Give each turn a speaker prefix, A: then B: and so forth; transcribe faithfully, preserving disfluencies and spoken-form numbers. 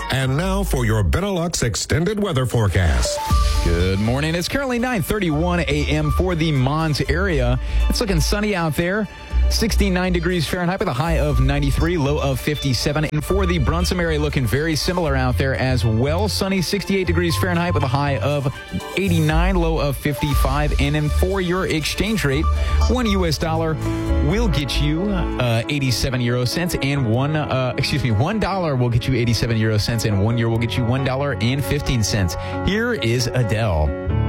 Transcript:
A: And now for your Benelux extended weather forecast.
B: Good morning. It's currently nine thirty-one a.m. for the Mons area. It's looking sunny out there. sixty-nine degrees Fahrenheit with a high of ninety-three, low of fifty-seven. And for the Brunson area, looking very similar out there as well. Sunny, sixty-eight degrees Fahrenheit with a high of eighty-nine, low of fifty-five. And then for your exchange rate, one U S dollar will get you uh, eighty-seven euro cents, and one, uh, excuse me, one dollar will get you eighty-seven euro cents, and one euro will get you one dollar and fifteen cents. Here is Adele.